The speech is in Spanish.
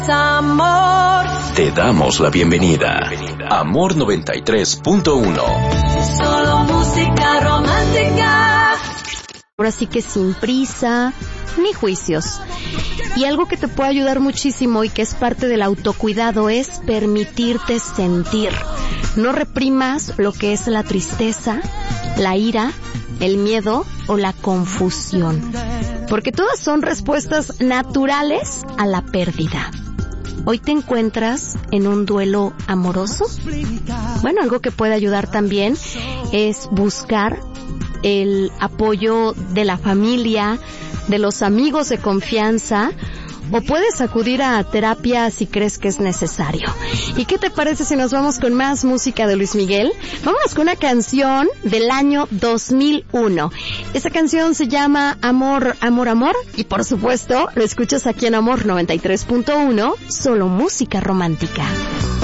Amor. Te damos la bienvenida. Amor 93.1. Solo música romántica. Ahora sí que sin prisa ni juicios. Y algo que te puede ayudar muchísimo y que es parte del autocuidado es permitirte sentir. No reprimas lo que es la tristeza, la ira, el miedo o la confusión. Porque todas son respuestas naturales a la pérdida. ¿Hoy te encuentras en un duelo amoroso? Bueno, algo que puede ayudar también es buscar el apoyo de la familia, de los amigos de confianza, o puedes acudir a terapia si crees que es necesario. ¿Y qué te parece si nos vamos con más música de Luis Miguel? Vámonos con una canción del año 2001. Esta canción se llama Amor, Amor, Amor, y por supuesto lo escuchas aquí en Amor 93.1, solo música romántica.